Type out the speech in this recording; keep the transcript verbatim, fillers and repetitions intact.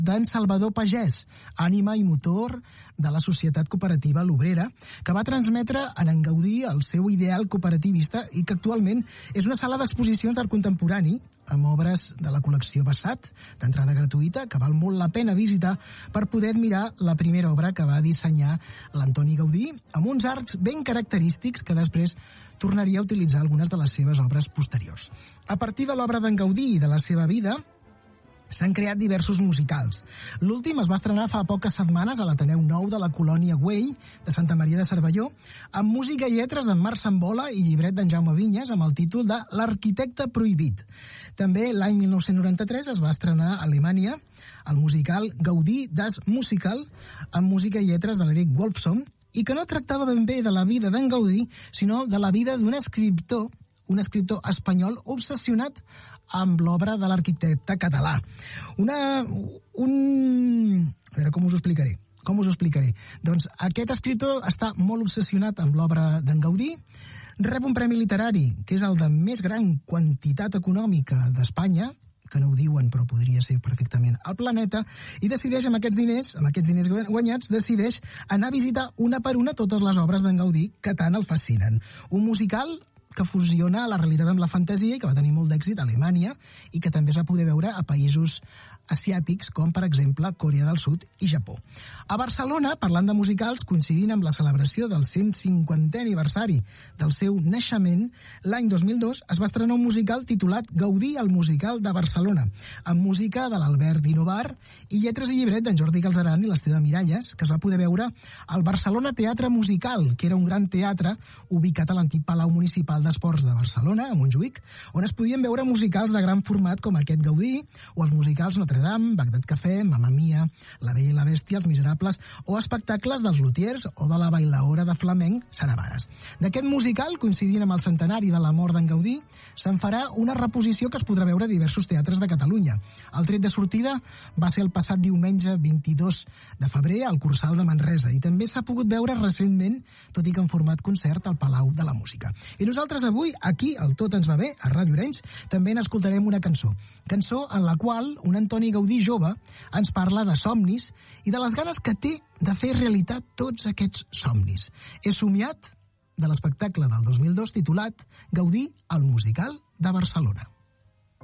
d'en Salvador Pagès, ànima i motor de la Societat Cooperativa L'Obrera, que va transmetre en en Gaudí el seu ideal cooperativista i que actualment és una sala d'exposicions d'art contemporani amb obres de la col·lecció Bassat, d'entrada gratuïta, que val molt la pena visitar per poder admirar la primera obra que va dissenyar l'Antoni Gaudí, amb uns arcs ben característics que després tornaria a utilitzar algunes de les seves obres posteriors. A partir de l'obra d'en Gaudí i de la seva vida, s'han creat diversos musicals. L'últim es va estrenar fa poques setmanes a l'Ateneu Nou de la Colònia Güell de Santa Maria de Cervelló, amb música i lletres d'en Marc Sambola i llibret d'en Jaume Vinyes, amb el títol de L'arquitecte prohibit. També l'any mil nou-cents noranta-tres es va estrenar a Alemanya el musical Gaudí das Musical, amb música i lletres de l'Eric Wolfson, i que no tractava ben bé de la vida d'en Gaudí, sinó de la vida d'un escriptor, un escriptor espanyol obsessionat amb l'obra de l'arquitecte català. Una... un... A veure, com us ho explicaré? Com us ho explicaré? Doncs aquest escriptor està molt obsessionat amb l'obra d'en Gaudí, rep un premi literari, que és el de més gran quantitat econòmica d'Espanya, que no ho diuen, però podria ser perfectament al planeta, i decideix amb aquests diners, amb aquests diners guanyats, decideix anar a visitar una per una totes les obres d'en Gaudí que tant el fascinen. Un musical que fusiona la realitat amb la fantasia i que va tenir molt d'èxit a Alemanya i que també es va poder veure a països asiàtics com, per exemple, Corea del Sud i Japó. A Barcelona, parlant de musicals, coincidint amb la celebració del cent cinquantè aniversari del seu naixement, l'any dos mil dos es va estrenar un musical titulat Gaudí, el musical de Barcelona, amb música de l'Albert Dinovar i lletres i llibret d'en Jordi Galzeran i l'Esteve Miralles, que es va poder veure al Barcelona Teatre Musical, que era un gran teatre ubicat a l'antic Palau Municipal d'Esports de Barcelona, a Montjuïc, on es podien veure musicals de gran format com aquest Gaudí, o els musicals Notre Dame, Bagdad Café, Mamma Mia, La Bella i la Bèstia, Els Miserables, o espectacles dels Lutiers o de la bailaora de flamenc Sara Vares. D'aquest musical, coincidint amb el centenari de la mort d'en Gaudí, se'n farà una reposició que es podrà veure a diversos teatres de Catalunya. El tret de sortida va ser el passat diumenge vint-i-dos de febrer al Cursal de Manresa i també s'ha pogut veure recentment, tot i que en format concert, al Palau de la Música. I nosaltres avui, aquí, al Tot ens va bé, a Ràdio Arenys, també n'escoltarem una cançó. Cançó en la qual un Antoni Gaudí jove ens parla de somnis i de les ganes que té de fer realitat tots aquests somnis. He somiat de l'espectacle del dos mil dos titulat Gaudí, el musical de Barcelona.